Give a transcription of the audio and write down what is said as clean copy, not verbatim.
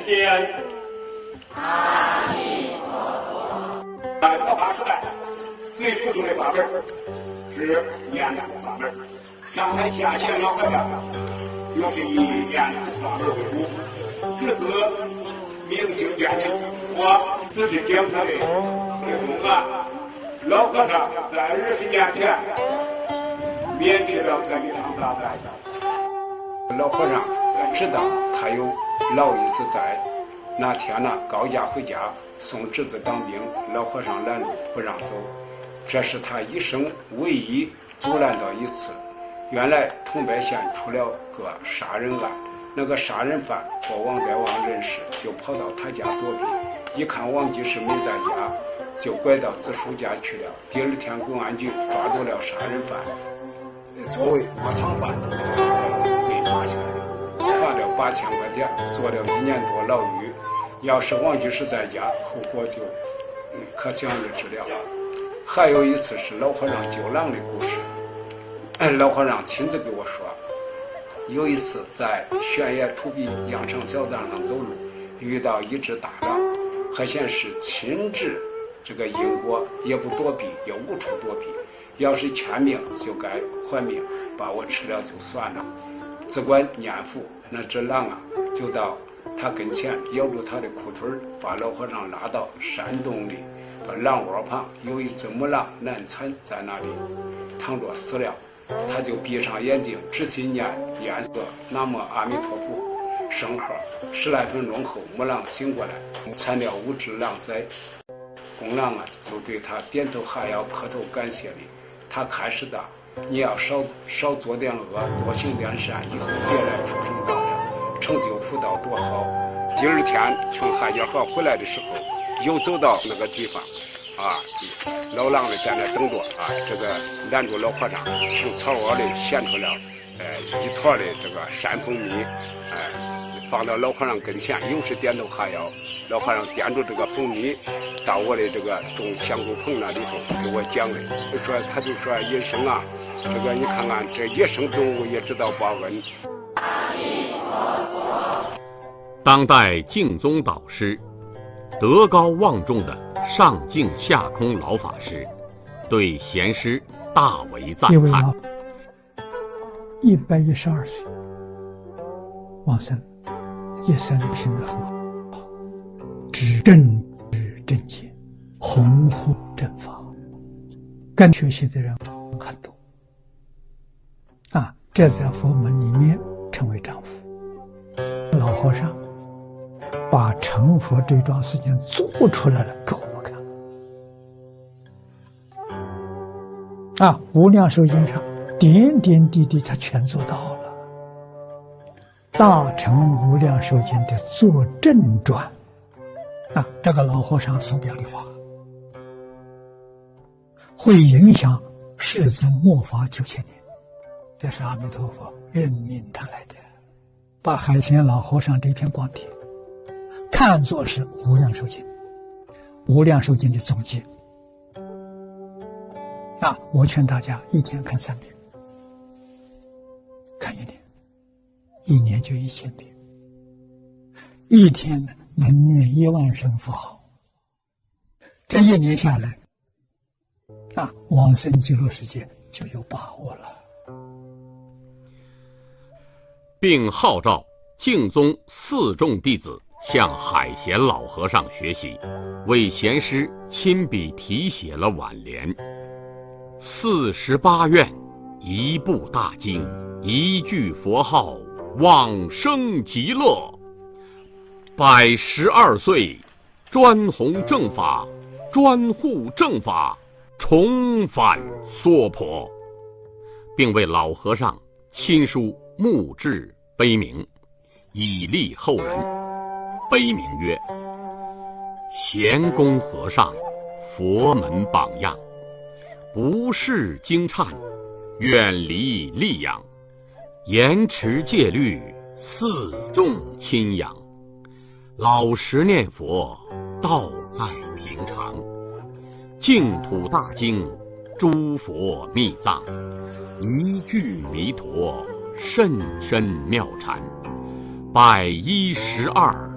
天。阿弥陀佛。在佛法时代，最初修的法门是念佛法门。上台下线老和尚就是以念佛法门为主，侄子明星变性，我只是讲他的内容啊。老和尚在20年前免去了这一场大灾。 老和尚知道他有老一子在，那天呢高家回家送侄子当兵，老和尚拦路不让走，这是他一生唯一阻拦到一次。原来桐柏县出了个杀人案，那个杀人犯和王该王认识，就跑到他家躲避，一看王继士没在家，就拐到子叔家去了。第二天公安局抓住了杀人犯，作为窝藏犯被抓起来了，罚了8000块钱，坐了1年多牢狱。要是王继士在家，后果就可想而知了。还有一次是老和尚救狼的故事，老和尚亲自给我说，有一次在悬崖土壁羊肠小道上走路，遇到一只大狼，还显示亲至这个因果，也不躲避，也无处躲避，要是欠命就该还命，把我吃了就算了。只管念佛，那只狼啊就到他跟前咬住他的裤腿，把老和尚拉到山洞里，把狼窝旁有一只母狼难产在那里躺着死了，他就闭上眼睛仔细念个南无阿弥陀佛圣号，10来分钟后母狼醒过来，产了5只狼崽。公狼啊就对他点头哈腰磕头感谢礼，他开始的你要少做点恶，多行点善，以后别来出生道了，成就福道多好。第二天从海家河回来的时候，又走到那个地方啊，老狼呢在那等着啊，这个拦住老和尚，从草窝里衔出了一坨的这个山蜂蜜，放到老和尚跟前，又是点头哈腰。老和尚掂住这个蜂蜜到我的这个种香菇棚那里头给我讲的，他就说野生啊，这个你看看这野生动物也知道报恩。 当代净宗导师德高望重的上净下空老法师对贤师大为赞叹。 112岁往生，一生行得很好，知正知正见，弘护正法，跟学习的人很多啊，这在佛门里面称为丈夫。老和尚把成佛这桩事情做出来了给我们看啊，无量寿经上点点滴滴他全做到了。大乘无量寿经的作证传啊，这个老和尚所表的法会影响世尊末法9000年，这是阿弥陀佛任命他来的，把海贤老和尚这篇光碟看作是无量寿经，无量寿经的总结啊！我劝大家一天看3遍，看1年，1年就1000遍，一天能念1万声佛号，这1年下来啊，往生极乐世界就有把握了。 并号召净宗4众弟子向海贤老和尚学习，为贤师亲笔题写了挽联：48愿，一部大经，一句佛号，往生极乐。112岁，专弘正法，专护正法，重返娑婆，并为老和尚亲书墓志碑铭，以利后人。碑铭曰：贤公和尚，佛门榜样，不视经忏，远离戾养，严持戒律，四众亲养，老实念佛，道在平常，净土大经，诸佛密藏，一句弥陀，甚深妙禅，112